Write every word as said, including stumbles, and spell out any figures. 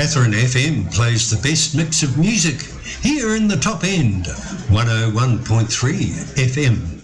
Catherine F M plays the best mix of music here in the top end, one oh one point three F M.